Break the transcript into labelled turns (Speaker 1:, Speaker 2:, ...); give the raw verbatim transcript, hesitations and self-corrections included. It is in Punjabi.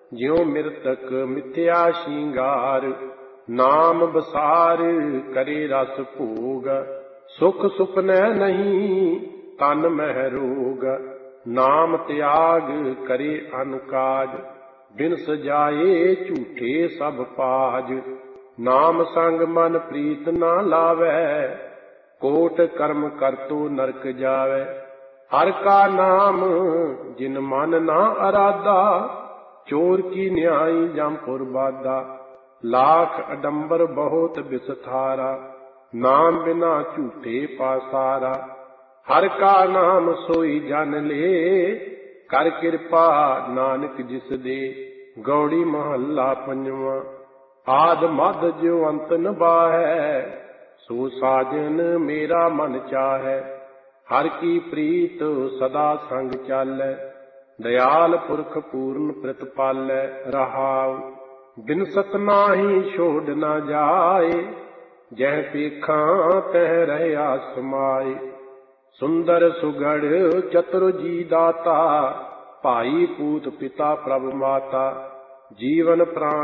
Speaker 1: ਜਿਉ ਮਿਰਤਕ ਮਿਥਿਆ ਸ਼ਿੰਗਾਰ। ਨਾਮ ਬਸਾਰ ਕਰੇ ਰਸ ਭੋਗ, ਸੁਖ ਸੁਪਨੈ ਨਹੀਂ ਤਨ ਮਹਿ ਰੋਗ। ਨਾਮ ਤਿਆਗ ਕਰੇ ਅਨੁਕਾਜ, ਬਿਨ ਸਜਾਏ ਝੂਠੇ ਸਭ ਪਾਜ। ਨਾਮ ਸੰਗ ਮਨ ਪ੍ਰੀਤ ਨਾ ਲਾਵੈ, ਕੋਟ ਕਰਮ ਕਰਤੋ ਨਰਕ ਜਾਵੈ। ਹਰ ਕਾ ਨਾਮ ਜਿਨ ਮਨ ਨਾ ਅਰਾਧਾ, ਚੋਰ ਕੀ ਨਿਆਈ ਜਮਪੁਰ ਬਾਧਾ। ਲਾਖ ਅਡੰਬਰ ਬਹੁਤ ਬਿਸਥਾਰਾ, ਨਾਮ ਬਿਨਾ ਝੂਠੇ ਪਾਸਾਰਾ। ਹਰ ਕਾ ਨਾਮ ਸੋਈ ਜਨ ਲੇ, ਕਰ ਕਿਰਪਾ ਨਾਨਕ ਜਿਸ ਦੇ। ਗੌੜੀ ਮਹੱਲਾ ਪੰਜਵਾਂ। ਆਦ ਮਧ ਜਿਉ ਅੰਤ ਨ ਬਾਹੈ, ਸੋ ਸਾਜਨ ਮੇਰਾ ਮਨ ਚਾਹੈ। ਹਰ ਕੀ ਪ੍ਰੀਤ ਸਦਾ ਸੰਗ ਚਾਲੈ, ਦਇਆਲ ਪੁਰਖ ਪੂਰਨ ਪ੍ਰਤਪਾਲੈ। ਰਹਾਉ ਬਿਨ ਸਤਨਾਹੀ ਛੋੜ ਨਾ ਜਾਏ, ਜਹ ਪੇਖਾਂ ਤਹ ਰਹਿਆ ਸਮਾਏ। ਸੁੰਦਰ ਸੁਗੜ ਚਤੁਰ ਜੀ ਦਾਤਾ, ਭਾਈ ਪੂਤ ਪਿਤਾ ਪ੍ਰਭ ਮਾਤਾ। ਜੀਵਨ ਪ੍ਰਾਣ